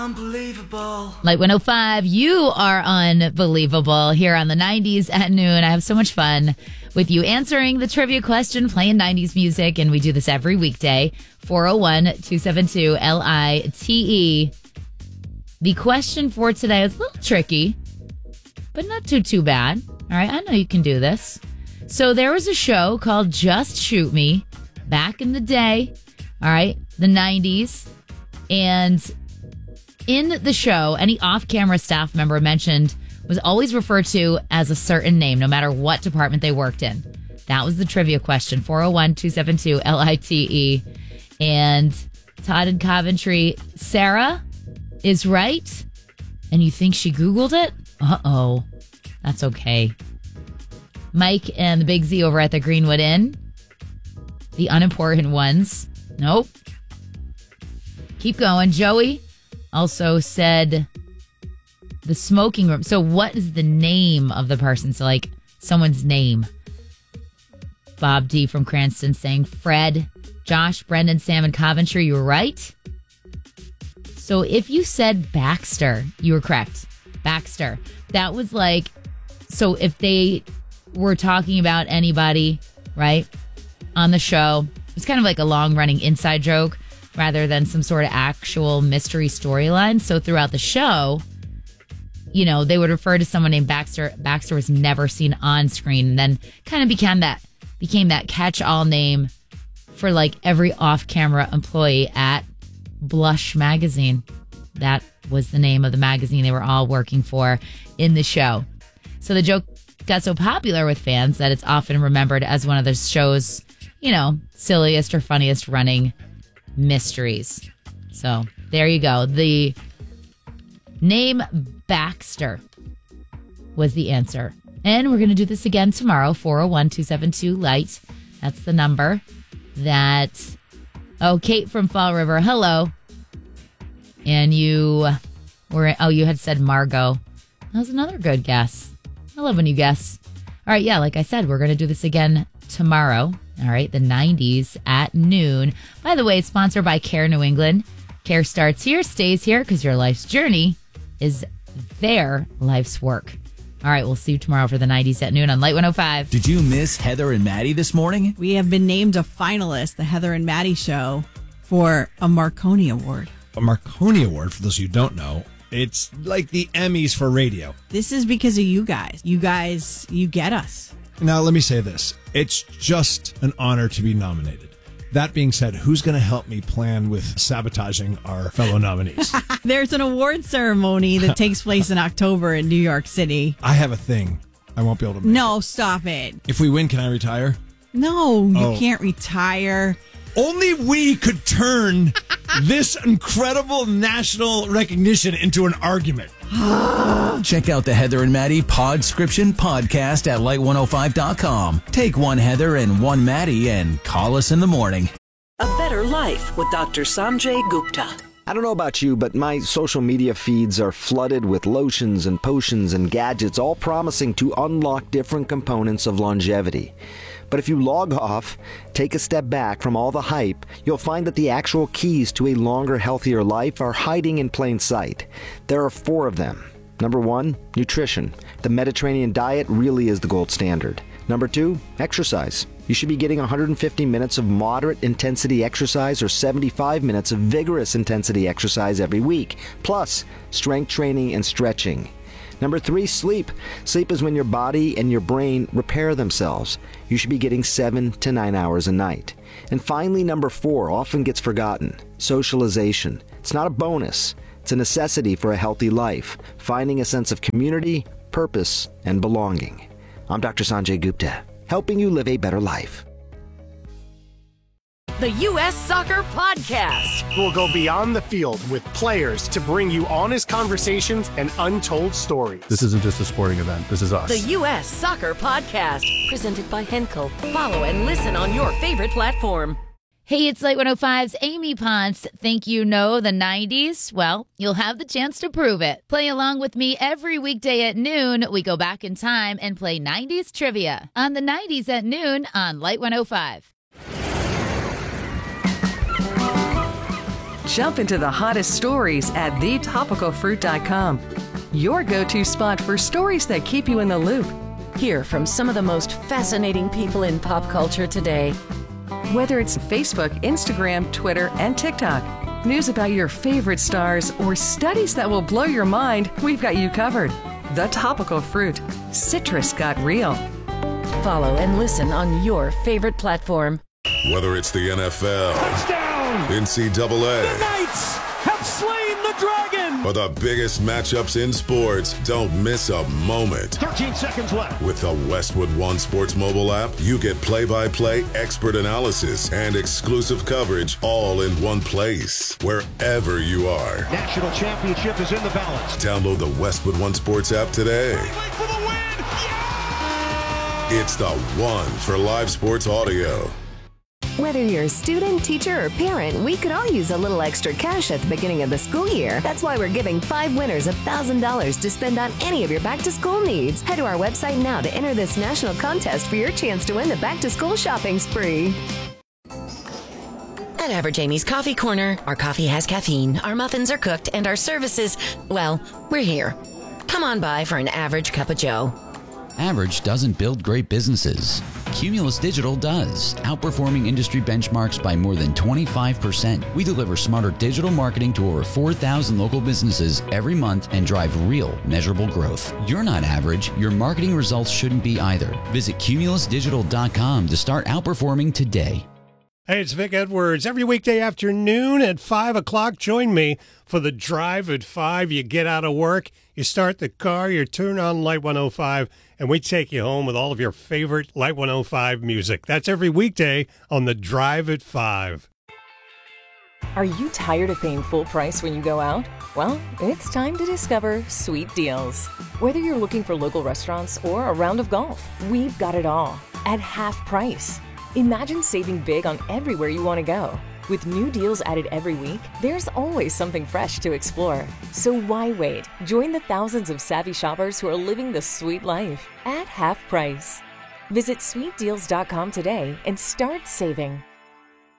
Unbelievable. Light 105, you are unbelievable here on the 90s at noon. I have so much fun with you answering the trivia question, playing 90s music, and we do this every weekday. 401-272-LITE. The question for today is a little tricky, but not too bad. All right, I know you can do this. So there was a show called Just Shoot Me back in the day, all right, the 90s, and in the show, any off-camera staff member mentioned was always referred to as a certain name, no matter what department they worked in. That was the trivia question, 401-272-LITE. And Todd in Coventry, Sarah is right, and you think she Googled it? Uh-oh. That's okay. Mike and the Big Z over at the Greenwood Inn, the unimportant ones. Nope. Keep going. Joey also said the smoking room. So what is the name of the person? So like someone's name. Bob D from Cranston saying Fred. Josh, Brendan, Sam, and Coventry, you were right. So if you said Baxter, you were correct. Baxter. That was like, so if they were talking about anybody, right, on the show, it's kind of like a long-running inside joke rather than some sort of actual mystery storyline. So throughout the show, you know, they would refer to someone named Baxter. Baxter was never seen on screen, and then kind of became that catch-all name for like every off-camera employee at Blush Magazine. That was the name of the magazine they were all working for in the show. So the joke got so popular with fans that it's often remembered as one of the show's, you know, silliest or funniest running mysteries. So there you go. The name Baxter was the answer. And we're going to do this again tomorrow, 401-272-LIGHT. That's the number that... Oh, Kate from Fall River, hello. And you had said Margot. That was another good guess. I love when you guess. All right, yeah, like I said, we're going to do this again tomorrow. All right, the 90s at noon. By the way, it's sponsored by Care New England. Care starts here, stays here, because your life's journey is their life's work. All right, we'll see you tomorrow for the 90s at noon on Light 105. Did you miss Heather and Maddie this morning? We have been named a finalist, the Heather and Maddie Show, for a Marconi Award. A Marconi Award, for those of you who don't know, it's like the Emmys for radio. This is because of you guys. You guys, you get us. Now, let me say this. It's just an honor to be nominated. That being said, who's going to help me plan with sabotaging our fellow nominees? There's an award ceremony that takes place in October in New York City. I have a thing. I won't be able to make No, it. stop it. If we win, can I retire? No, you can't retire. Only we could turn this incredible national recognition into an argument. Check out the Heather and Maddie Podscription podcast at light105.com. Take one Heather and one Maddie and call us in the morning. A better life with Dr. Sanjay Gupta. I don't know about you, but my social media feeds are flooded with lotions and potions and gadgets, all promising to unlock different components of longevity. But if you log off, take a step back from all the hype, you'll find that the actual keys to a longer, healthier life are hiding in plain sight. There are 4 of them. Number 1, nutrition. The Mediterranean diet really is the gold standard. Number 2, exercise. You should be getting 150 minutes of moderate intensity exercise or 75 minutes of vigorous intensity exercise every week, plus strength training and stretching. Number 3, sleep. Sleep is when your body and your brain repair themselves. You should be getting 7 to 9 hours a night. And finally, number 4 often gets forgotten. Socialization. It's not a bonus. It's a necessity for a healthy life. Finding a sense of community, purpose, and belonging. I'm Dr. Sanjay Gupta, helping you live a better life. The U.S. Soccer Podcast. We'll go beyond the field with players to bring you honest conversations and untold stories. This isn't just a sporting event. This is us. The U.S. Soccer Podcast. Presented by Henkel. Follow and listen on your favorite platform. Hey, it's Light 105's Amy Ponce. Think you know the 90s? Well, you'll have the chance to prove it. Play along with me every weekday at noon. We go back in time and play 90s trivia on the 90s at noon on Light 105. Jump into the hottest stories at thetopicalfruit.com. Your go-to spot for stories that keep you in the loop. Hear from some of the most fascinating people in pop culture today. Whether it's Facebook, Instagram, Twitter, and TikTok, news about your favorite stars, or studies that will blow your mind, we've got you covered. The Topical Fruit. Citrus got real. Follow and listen on your favorite platform. Whether it's the NFL, touchdown, NCAA, the Knights have slain the dragon, or the biggest matchups in sports, don't miss a moment. 13 seconds left. With the Westwood One Sports mobile app, you get play-by-play expert analysis and exclusive coverage all in one place, wherever you are. National championship is in the balance. Download the Westwood One Sports app today. For the win. Yeah! It's the one for live sports audio. Whether you're a student, teacher, or parent, we could all use a little extra cash at the beginning of the school year. That's why we're giving 5 winners $1,000 to spend on any of your back-to-school needs. Head to our website now to enter this national contest for your chance to win the back-to-school shopping spree. At Average Amy's Coffee Corner, our coffee has caffeine, our muffins are cooked, and our services, well, we're here. Come on by for an average cup of joe. Average doesn't build great businesses. Cumulus Digital does, outperforming industry benchmarks by more than 25%. We deliver smarter digital marketing to over 4,000 local businesses every month and drive real, measurable growth. You're not average. Your marketing results shouldn't be either. Visit cumulusdigital.com to start outperforming today. Hey, it's Vic Edwards. Every weekday afternoon at 5 o'clock, join me for the Drive at 5. You get out of work, you start the car, you turn on Light 105, and we take you home with all of your favorite Light 105 music. That's every weekday on the Drive at 5. Are you tired of paying full price when you go out? Well, it's time to discover Sweet Deals. Whether you're looking for local restaurants or a round of golf, we've got it all at half price. Imagine saving big on everywhere you want to go. With new deals added every week, there's always something fresh to explore. So why wait? Join the thousands of savvy shoppers who are living the sweet life at half price. Visit sweetdeals.com today and start saving.